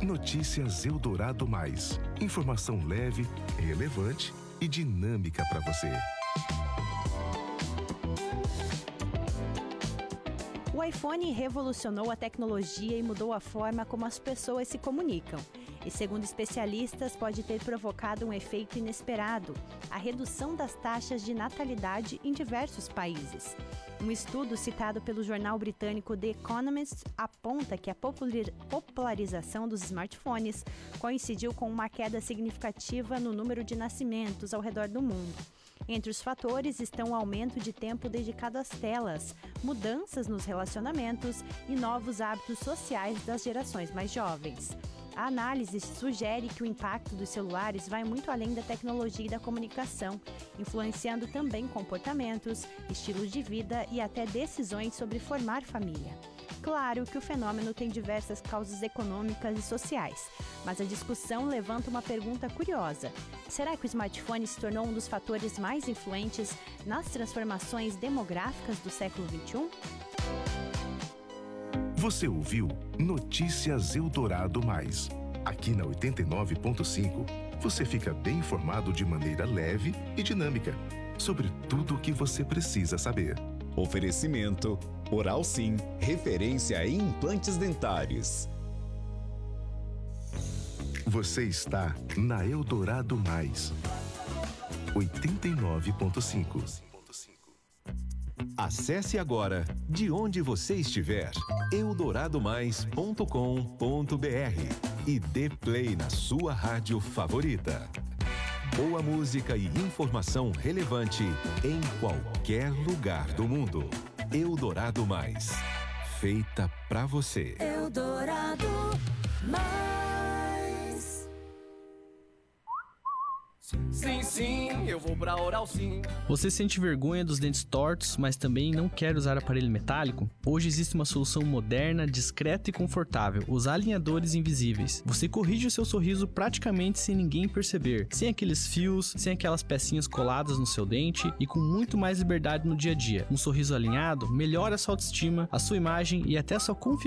Notícias Eldorado Mais. Informação leve, relevante e dinâmica para você. O iPhone revolucionou a tecnologia e mudou a forma como as pessoas se comunicam. E, segundo especialistas, pode ter provocado um efeito inesperado: a redução das taxas de natalidade em diversos países. Um estudo citado pelo jornal britânico The Economist aponta que a popularização dos smartphones coincidiu com uma queda significativa no número de nascimentos ao redor do mundo. Entre os fatores estão o aumento de tempo dedicado às telas, mudanças nos relacionamentos e novos hábitos sociais das gerações mais jovens. A análise sugere que o impacto dos celulares vai muito além da tecnologia e da comunicação, influenciando também comportamentos, estilos de vida e até decisões sobre formar família. Claro que o fenômeno tem diversas causas econômicas e sociais, mas a discussão levanta uma pergunta curiosa: será que o smartphone se tornou um dos fatores mais influentes nas transformações demográficas do século XXI? Você ouviu Notícias Eldorado Mais. Aqui na 89.5, você fica bem informado de maneira leve e dinâmica sobre tudo o que você precisa saber. Oferecimento Oral Sim, referência em implantes dentários. Você está na Eldorado Mais. 89.5. Acesse agora, de onde você estiver, eldoradomais.com.br e dê play na sua rádio favorita. Boa música e informação relevante em qualquer lugar do mundo. Eldorado Mais. Feita pra você. Eldorado Mais. Sim, sim, eu vou pra Oral Sim. Você sente vergonha dos dentes tortos, mas também não quer usar aparelho metálico? Hoje existe uma solução moderna, discreta e confortável: os alinhadores invisíveis. Você corrige o seu sorriso praticamente sem ninguém perceber, sem aqueles fios, sem aquelas pecinhas coladas no seu dente e com muito mais liberdade no dia a dia. Um sorriso alinhado melhora a sua autoestima, a sua imagem e até a sua confiança